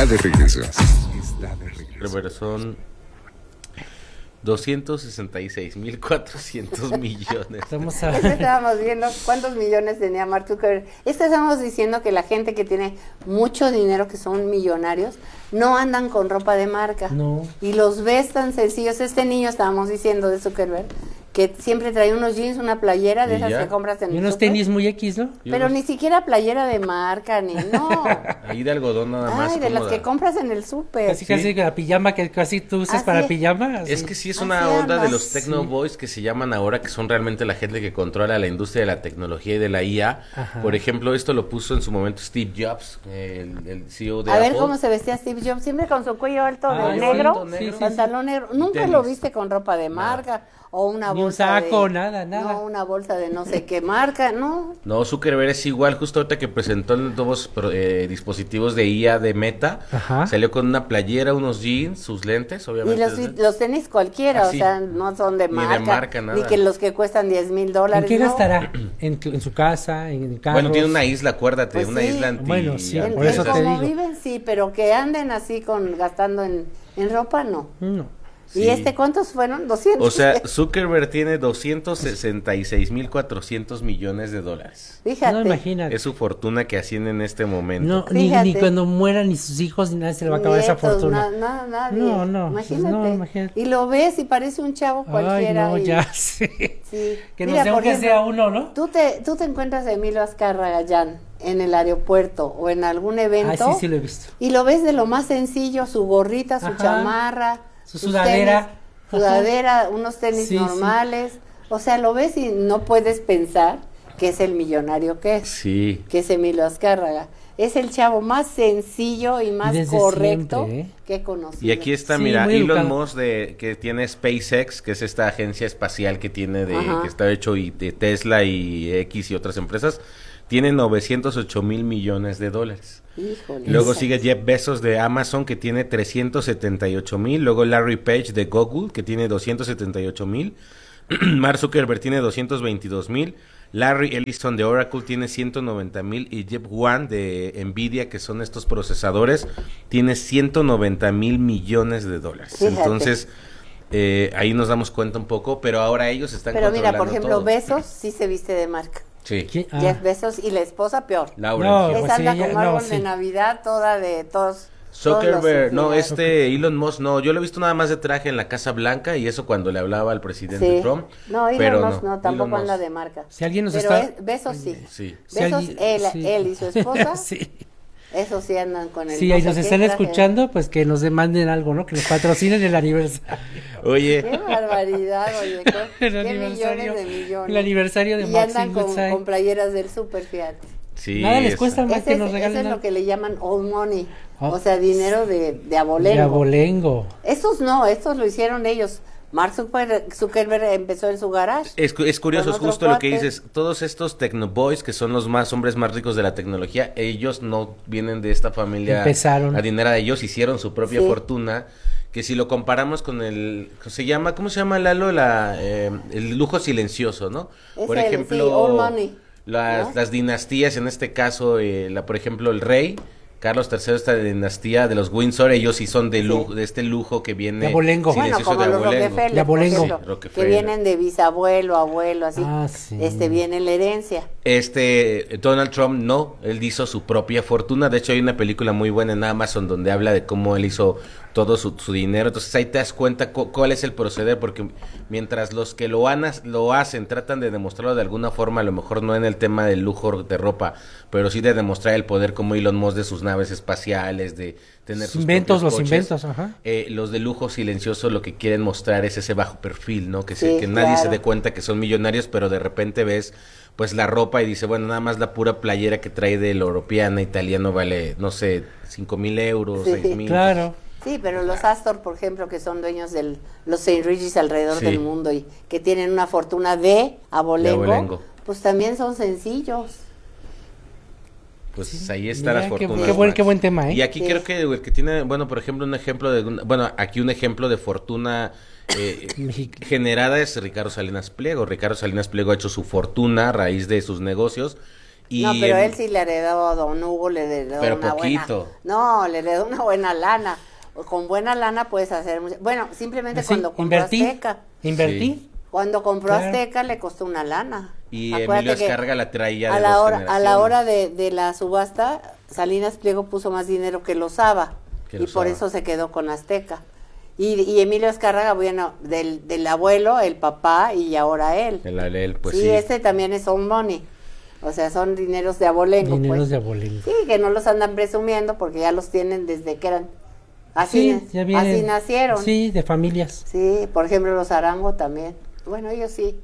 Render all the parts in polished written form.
está de regreso. Pero son 266.400 millones. Estábamos viendo cuántos millones tenía Mark Zuckerberg. Estábamos diciendo que la gente que tiene mucho dinero, que son millonarios, no andan con ropa de marca. No. Y los ves tan sencillos. Este niño, estábamos diciendo de Zuckerberg, que siempre trae unos jeans, una playera de esas que compras en y el unos super. tenis muy X, ¿no? Pero ni siquiera playera de marca, ni no. Ahí de algodón nada más. Ay, de las que compras en el súper. Casi la pijama que casi tú usas para pijama. Así. Es que sí es una onda de los Techno Boys que se llaman ahora, que son realmente la gente que controla la industria de la tecnología y de la IA. Ajá. Por ejemplo, esto lo puso en su momento Steve Jobs, el CEO de Apple. A ver cómo se vestía Steve Jobs, siempre con su cuello alto de negro, pantalón negro. Nunca lo viste con ropa de marca. O una ni bolsa un saco, de, nada. No, una bolsa de no sé qué marca, no. No, Zuckerberg es igual, justo ahorita que presentó nuevos dispositivos de IA de Meta, salió con una playera, unos jeans, sus lentes, obviamente. Y los tenis cualquiera, o sea, no son de marca. Ni de marca, nada. Ni que los que cuestan $10,000. ¿En qué gastará? ¿En su casa? ¿En carros? Bueno, tiene una isla, acuérdate, pues una isla anti... Bueno, sí, por eso te digo. Viven, sí, pero que anden así gastando en ropa, no. No. Sí. ¿Y cuántos fueron? 200. O sea, Zuckerberg tiene 266.400 millones de dólares. Fíjate. No, imagínate. Es su fortuna que asciende en este momento. No, ni cuando mueran ni sus hijos ni nadie se le va a acabar esa fortuna. Nadie. No. Imagínate. Y lo ves y parece un chavo cualquiera. Ay, no, ya sí. Que mira, no sé que sea uno, ¿no? Tú te encuentras a Emilio Azcárraga Gallán en el aeropuerto o en algún evento. Sí, lo he visto. Y lo ves de lo más sencillo, su gorrita, su chamarra. Su sudadera. Unos tenis normales. O sea, lo ves y no puedes pensar que es el millonario que es. Sí. Que es Emilio Azcárraga. Es el chavo más sencillo y más correcto que he conocido. Y aquí está, mira, Elon Musk que tiene SpaceX, que es esta agencia espacial que tiene que está hecho y de Tesla y X y otras empresas. Tiene 908 mil millones de dólares. Híjole. Luego sigue Jeff Bezos de Amazon, que tiene 378 mil. Luego Larry Page de Google, que tiene 278 mil. Mark Zuckerberg tiene 222 mil. Larry Ellison de Oracle tiene 190 mil. Y Jeff Wan de Nvidia, que son estos procesadores, tiene 190 mil millones de dólares. Fíjate. Entonces, ahí nos damos cuenta un poco, pero ahora ellos están controlando todo. Pero mira, por ejemplo, Bezos sí se viste de marca. Sí. Jeff Bezos y la esposa peor. Laura. No, anda como árbol de Navidad, toda de todos. Zuckerberg, Elon Musk, no, yo lo he visto nada más de traje en la Casa Blanca y eso cuando le hablaba al presidente Trump. No, Elon Musk no, tampoco anda de marca. Si alguien nos Bezos sí. Bezos, él y su esposa. Sí. Eso sí andan con el. Sí, ahí nos están escuchando, pues que nos demanden algo, ¿no? Que nos patrocinen el aniversario. Oye. Qué barbaridad, oye. Qué millones de millones. El aniversario de Maxim andan con playeras del super, fíjate. Sí. Nada les cuesta más que nos regalen. Eso es lo que le llaman old money. O sea, dinero de abolengo. De abolengo. Estos lo hicieron ellos. Mark Zuckerberg empezó en su garage. Es curioso, es justo lo que dices. Todos estos Technoboys, que son los hombres más ricos de la tecnología, ellos no vienen de esta familia adinerada. Ellos hicieron su propia fortuna. Que si lo comparamos con ¿cómo se llama, Lalo? El lujo silencioso, ¿no? Por ejemplo, old money, las dinastías, en este caso, por ejemplo, el rey Carlos III, esta dinastía de los Windsor, ellos sí son de este lujo que viene de abolengo. Bueno, como los Rockefeller, que vienen de bisabuelo, abuelo, así. Viene la herencia. Donald Trump no, él hizo su propia fortuna. De hecho, hay una película muy buena en Amazon donde habla de cómo él hizo todo su dinero. Entonces ahí te das cuenta cuál es el proceder, porque mientras los que lo hacen tratan de demostrarlo de alguna forma, a lo mejor no en el tema del lujo de ropa, pero sí de demostrar el poder, como Elon Musk, de sus naves espaciales, de tener sus inventos, los coches. Inventos, ajá. Los de lujo silencioso lo que quieren mostrar es ese bajo perfil, ¿no? Que nadie se dé cuenta que son millonarios, pero de repente ves pues la ropa y dice, bueno, nada más la pura playera que trae del europeana, italiano vale, no sé, 5,000 euros, 6,000. Claro. Sí, pero los Astor, por ejemplo, que son dueños de los St. Regis alrededor del mundo y que tienen una fortuna de abolengo, pues también son sencillos. Pues ahí está la fortuna. Qué buen tema, ¿eh? Y aquí creo que el que tiene, bueno, por ejemplo, un ejemplo de fortuna generada es Ricardo Salinas Pliego. Ricardo Salinas Pliego ha hecho su fortuna a raíz de sus negocios Y no, pero él sí le heredó a Don Hugo, le heredó pero una poquito. No, le heredó una buena lana. Con buena lana puedes hacer bueno, simplemente Sí, cuando compró invertí. Azteca. Invertí. Sí. Cuando compró Claro. Azteca le costó una lana. Y Acuérdate Emilio que Azcárraga la traía a de la dos hora, a la generaciones. hora de la subasta, Salinas Pliego puso más dinero que lo Saba. Que Y lo por Saba. eso se quedó con Azteca. Y Emilio Azcárraga, bueno, del abuelo, el papá y ahora él. El Alel, pues sí, sí. este también es on money. O sea, son dineros de abolengo. Dineros pues. de abolengo. Sí, que no los andan presumiendo porque ya los tienen desde que eran. Así, Sí, ya vienen. así nacieron. Sí, de familias. Sí, por ejemplo, los Arango también. Bueno, ellos sí.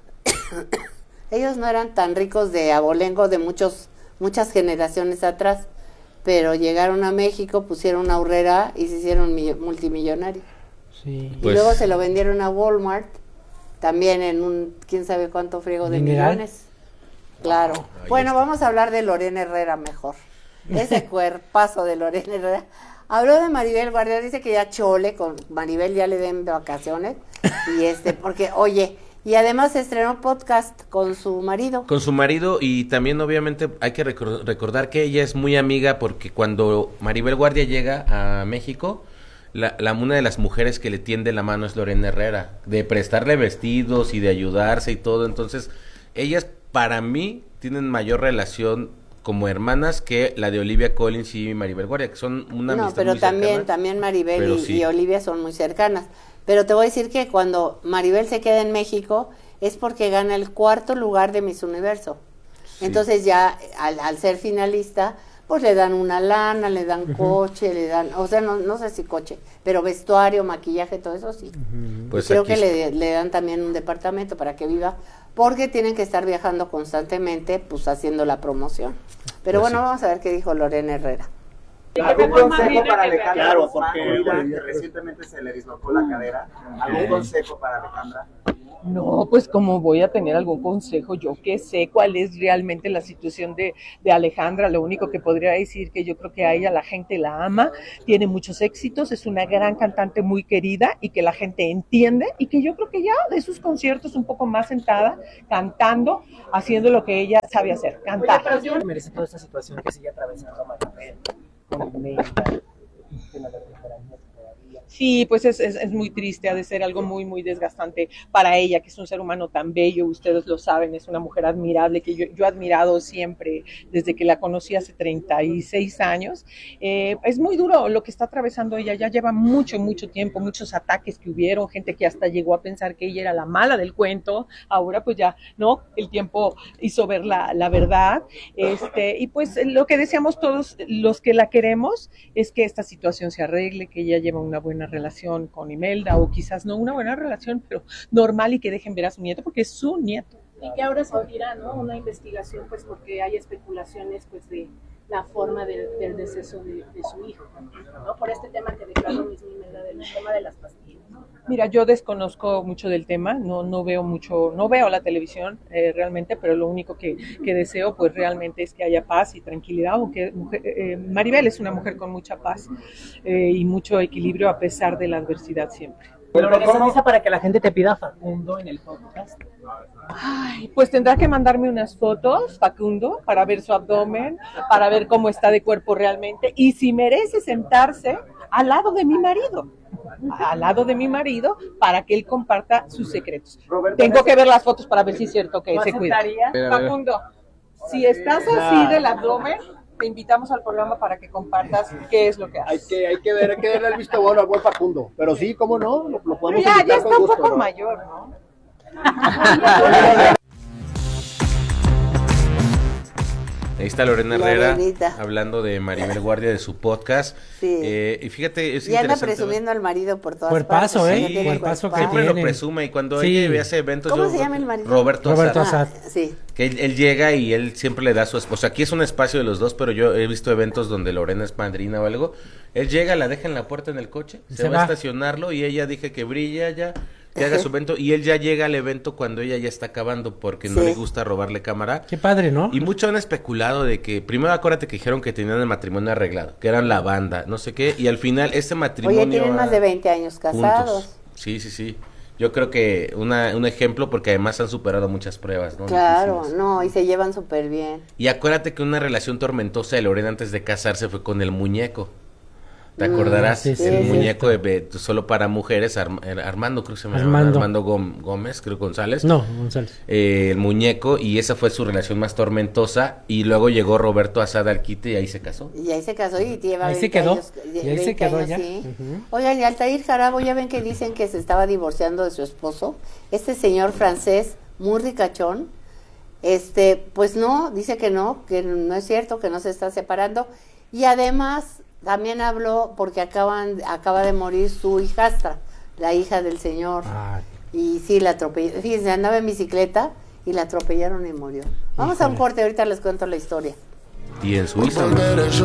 Ellos no eran tan ricos de abolengo de muchas generaciones atrás, pero llegaron a México, pusieron una aurrera y se hicieron multimillonarios. Sí. Pues- Y luego se lo vendieron a Walmart, también en un quién sabe cuánto friego de ¿Dineral? millones. Claro. Ahí Bueno, está. vamos a hablar de Lorena Herrera mejor. Ese cuerpazo de Lorena Herrera. Habló de Maribel Guardia, dice que ya chole, con Maribel ya le den vacaciones. Y porque, oye, y además estrenó podcast con su marido. Con su marido, y también obviamente hay que recordar que ella es muy amiga, porque cuando Maribel Guardia llega a México, una de las mujeres que le tiende la mano es Lorena Herrera, de prestarle vestidos y de ayudarse y todo. Entonces ellas para mí tienen mayor relación como hermanas que la de Olivia Collins y Maribel Guardia, que son una No, amistad pero muy también, cercana. también Maribel Pero y, sí. y Olivia son muy cercanas. Pero te voy a decir que cuando Maribel se queda en México es porque gana el 4º lugar de Miss Universo. Sí. Entonces ya al ser finalista, pues le dan una lana, le dan coche, le dan, o sea, no sé si coche, pero vestuario, maquillaje, todo eso sí. Pues Y creo aquí que le dan también un departamento para que viva, porque tienen que estar viajando constantemente, pues haciendo la promoción. Pero Pues bueno, sí. vamos a ver qué dijo Lorena Herrera. ¿Algún consejo para Alejandra Claro, Guzmán, porque, ahorita bueno, que recientemente se le dislocó la cadera? ¿Algún consejo para Alejandra? No, pues como voy a tener algún consejo, yo que sé cuál es realmente la situación de Alejandra. Lo único que podría decir que yo creo que a ella la gente la ama, tiene muchos éxitos, es una gran cantante muy querida y que la gente entiende, y que yo creo que ya de sus conciertos un poco más sentada, cantando, haciendo lo que ella sabe hacer, cantar. Merece toda esta situación que sigue atravesando Maribel con Imelda, el tema de la temporalidad todavía. Sí, pues es muy triste, ha de ser algo muy, muy desgastante para ella, que es un ser humano tan bello, ustedes lo saben, es una mujer admirable, que yo he admirado siempre desde que la conocí hace 36 años. Es muy duro lo que está atravesando ella, ya lleva mucho, mucho tiempo, muchos ataques que hubieron, gente que hasta llegó a pensar que ella era la mala del cuento, ahora pues ya, ¿no? El tiempo hizo ver la verdad, y pues lo que deseamos todos los que la queremos es que esta situación se arregle, que ella lleva una buena relación con Imelda, o quizás no una buena relación, pero normal, y que dejen ver a su nieto, porque es su nieto. Y que ahora se abrirá, ¿no?, una investigación, pues porque hay especulaciones, pues de la forma del deceso de su hijo, ¿no? Por este tema que declaró Miss Imelda, del tema de las pastillas. Mira, yo desconozco mucho del tema, no veo mucho, no veo la televisión realmente, pero lo único que deseo pues realmente es que haya paz y tranquilidad, aunque Maribel es una mujer con mucha paz y mucho equilibrio a pesar de la adversidad siempre. Lorena, ¿estás lista para que la gente te pida Facundo en el podcast? Ay, pues tendrá que mandarme unas fotos, Facundo, para ver su abdomen, para ver cómo está de cuerpo realmente, y si merece sentarse al lado de mi marido, para que él comparta sus secretos. Tengo que ver las fotos para ver si es cierto que ¿Tú se cuida. aceptarías? Facundo, si estás así del abdomen, te invitamos al programa para que compartas qué es lo que haces. Hay que darle el visto bueno al buen Facundo. Pero sí, cómo no, lo Pero podemos ya invitar está con un gusto, poco ¿no? mayor, ¿no? Ahí está Lorena Herrera Lorenita. hablando de Maribel Guardia, de su podcast. Sí. Y fíjate, es Y anda interesante. presumiendo al marido por todas Cuerpazo, partes. ¿eh? Ya tiene Cuerpazo que Siempre lo tiene. presume, y cuando Sí. ella hace eventos... ¿Cómo se llama el marido? Roberto Azar. Sí. Que él llega y él siempre le da a su esposa. Aquí es un espacio de los dos, pero yo he visto eventos donde Lorena es madrina o algo. Él llega, la deja en la puerta en el coche, se va a estacionarlo, y ella dije que brilla ya, que haga su evento, y él ya llega al evento cuando ella ya está acabando, porque no Sí. le gusta robarle cámara. Qué padre, ¿no? Y muchos han especulado de que, primero acuérdate que dijeron que tenían el matrimonio arreglado, que eran la banda, no sé qué, y al final este matrimonio... Oye, tienen más de 20 años casados. juntos. Sí. yo creo que un ejemplo porque además han superado muchas pruebas, ¿no? Claro, Difíciles. no, y se llevan súper bien. Y acuérdate que una relación tormentosa de Lorena antes de casarse fue con el muñeco. ¿Te acordarás? sí, sí, El sí. muñeco de solo para mujeres, Armando, creo que se llama Armando Gómez, creo González. No, González. El muñeco, y esa fue su relación más tormentosa. Y luego llegó Roberto Azad al quite y ahí se casó. Y ahí se casó y lleva Ahí 20 se quedó. años. Y ahí se 20 quedó años, ya. sí. Ujú. Oigan, y Altair Jarabo, ya ven que dicen que se estaba divorciando de su esposo. Este señor francés, muy ricachón, pues no, dice que no es cierto, que no se está separando. Y además también habló porque acaba de morir su hijastra, la hija del señor. Ay. Y sí, la atropelló. Fíjense, andaba en bicicleta y la atropellaron y murió. Vamos a un corte, ahorita les cuento la historia. Y en Suiza.